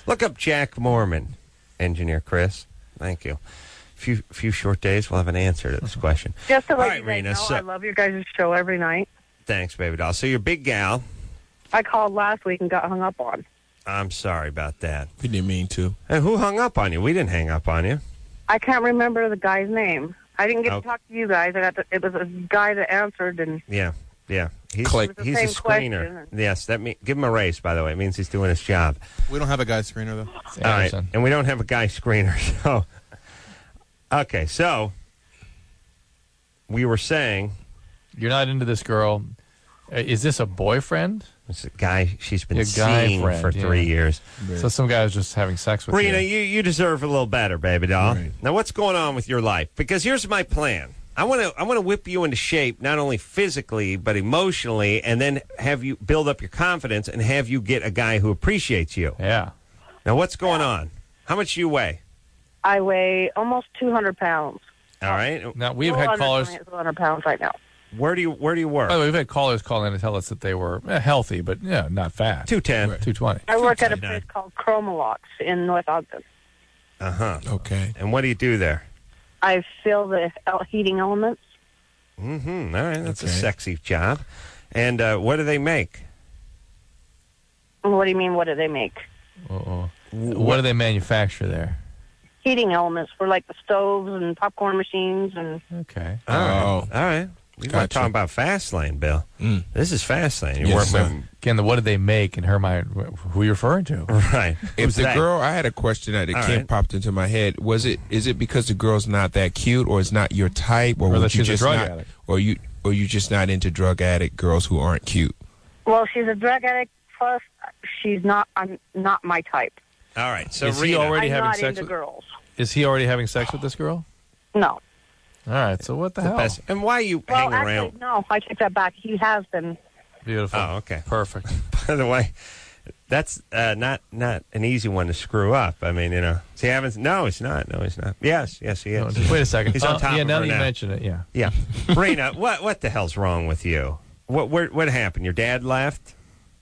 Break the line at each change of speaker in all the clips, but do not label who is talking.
Look up Jack Mormon, Engineer Chris. Thank you. Few short days, we'll have an answer to this question.
Just to let
All
you
right,
guys
Rena,
know, I love your guys' show every night.
Thanks, baby doll. So you're a big gal.
I called last week and got hung up on.
I'm sorry about that.
We didn't mean to.
Hey, who hung up on you? We didn't hang up on you.
I can't remember the guy's name. I didn't get to talk to you guys. It was a guy that answered, and
Yeah. He's
Click.
a screener. Yes, give him a raise, by the way. It means he's doing his job.
We don't have a guy screener, though.
All right, and we don't have a guy screener. So, okay, so we were saying...
You're not into this girl. Is this a boyfriend?
It's a guy she's been
Your guy
seeing
friend,
for 3 years.
So some guy was just having sex with
Rena,
you.
you deserve a little better, baby doll.
Right.
Now, what's going on with your life? Because here's my plan. I want to whip you into shape, not only physically but emotionally, and then have you build up your confidence and have you get a guy who appreciates you.
Yeah.
Now, what's going on? How much do you weigh?
I weigh almost 200 pounds.
All right.
Now, we've had callers...
200 pounds right now.
Where do you work?
By the way, we've had callers call in to tell us that they were healthy, but not fat.
210.
220.
I work at a place called Chromalox in North Ogden.
Uh-huh.
Okay.
And what do you do there?
I fill the heating elements.
Mm-hmm. All right. That's a
Okay.
sexy job. And what do they make?
What do you mean, what do they make?
What do they manufacture there?
Heating elements for like the stoves and popcorn machines and...
Okay.
All right. We want to
Gotcha.
talk about fast lane, Bill. This is fast lane.
Yes, sir.
Again, what did they make in her mind? Who are you referring to?
Right.
If the
that?
girl, I had a question that
All
came
right.
popped into my head. Is it because the girl's not that cute, or it's not your type, or
Or that
would you
she's a
just
drug
not,
addict.
or you just not into drug addict girls who aren't cute?
Well, she's a drug addict, plus I'm not my type.
All right. So,
Is he
Rena,
already
I'm
having
not
sex
into
with?
girls.
Is he already having sex with this girl?
No.
All right. So what the hell?
best. And why are you
Well,
hanging
actually,
around?
no, I take that back. He has been.
Beautiful.
Oh, okay.
Perfect.
By the way, that's not an easy one to screw up. I mean, is he having? No, he's not. No, he's not. Yes, he is.
No, just wait a second.
He's on top
yeah,
of
now
her
that you
now.
mention it, yeah.
Yeah. Rena, what the hell's wrong with you? What happened? Your dad left?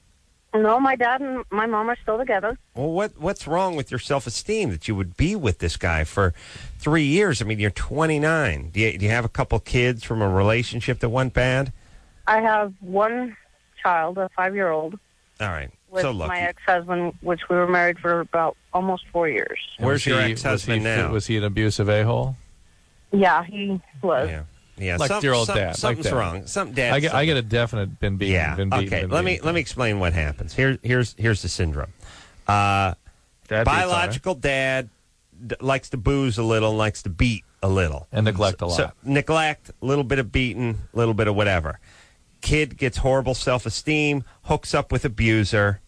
No, my dad and my mom are still together.
Well, what's wrong with your self-esteem that you would be with this guy for 3 years? I mean, you're 29. Do you have a couple kids from a relationship that went bad?
I have one child, a 5-year-old,
All right.
with
So lucky.
my ex-husband, which we were married for about almost 4 years.
Where's your ex-husband now?
Was he an abusive a-hole?
Yeah, he was.
Yeah.
Like your old dad.
Something's
like that.
wrong. Dad.
I get a definite been beaten.
Yeah.
Been beaten,
Okay.
been
Let
beaten.
me explain what happens. Here's the syndrome.
Dad beats
Biological dad likes to booze a little, likes to beat a little,
and neglect a lot.
So neglect, a little bit of beating, a little bit of whatever. Kid gets horrible self-esteem, hooks up with abuser,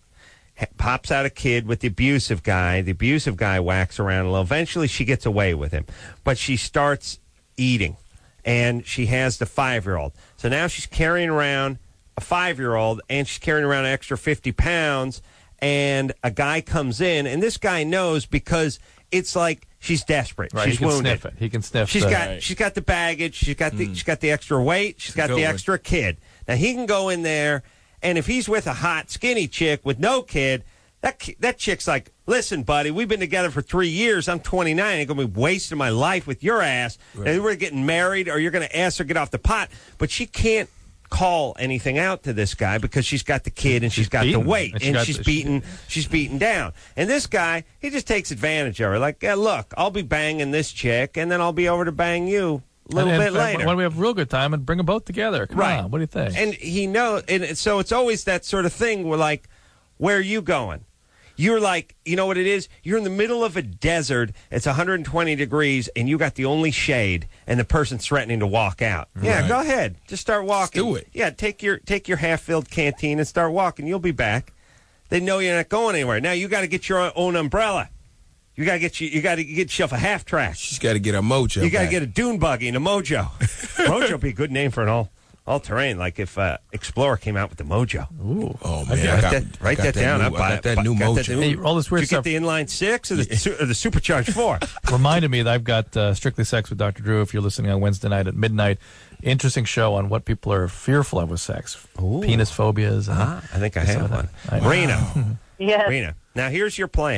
pops out a kid with the abusive guy. The abusive guy whacks around a little. Eventually, she gets away with him, but she starts eating, and she has the 5-year-old. So now she's carrying around a 5-year-old, and she's carrying around an extra 50 pounds, and a guy comes in, and this guy knows because it's like she's desperate.
Right,
She's
he can
wounded.
sniff it. He can sniff
She's
the-
she's got the baggage. She's got the extra weight. She's got
Good
the
one.
extra kid. Now he can go in there, and if he's with a hot, skinny chick with no kid, that chick's like, listen, buddy, we've been together for 3 years. I'm 29. I'm going to be wasting my life with your ass.
Right.
And we're getting married, or you're going to ask her to get off the pot. But she can't call anything out to this guy because she's got the kid and she's got
beaten.
the weight
And
and
she
she's
got
beaten. She's beaten down. And this guy, he just takes advantage of her. Like, yeah, look, I'll be banging this chick, and then I'll be over to bang you a little bit later.
When we have real good time, and bring them both together. Come
Right.
on, what do you think?
And he knows, and so it's always that sort of thing where, like, where are you going? You're like, you know what it is? You're in the middle of a desert. It's 120 degrees, and you got the only shade, and the person's threatening to walk out. Yeah,
Right.
go ahead. Just start walking.
do it.
Yeah, take your half-filled canteen and start walking. You'll be back. They know you're not going anywhere. Now you got to get your own umbrella. You got to get yourself a half track.
She's got to get a mojo.
You got to
back.
get a dune buggy and a Mojo. Mojo would be a good name for an all terrain. Like if Explorer came out with the Mojo.
Ooh.
Oh man,
Write that down.
I got that new mojo.
Hey, all this weird
Did you
stuff
get the inline 6 or the supercharged 4?
reminded me that I've got Strictly Sex with Dr. Drew. If you're listening on Wednesday night at midnight, interesting show on what people are fearful of with sex,
Ooh.
penis phobias. And
I think I have one.
I know.
Rena,
Yes.
Rena. Now here's your plan.